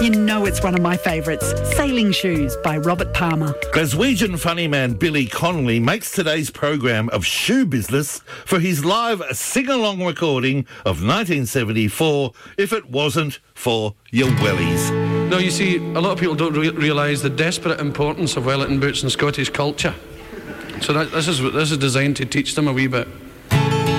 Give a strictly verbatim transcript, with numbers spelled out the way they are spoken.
You know it's one of my favourites, Sailing Shoes by Robert Palmer. Glaswegian funny man Billy Connolly makes today's program of shoe business for his live sing-along recording of nineteen seventy-four, If It Wasn't for Your Wellies. Now, you see, a lot of people don't re- realise the desperate importance of Wellington boots in Scottish culture. So that, this is this is designed to teach them a wee bit.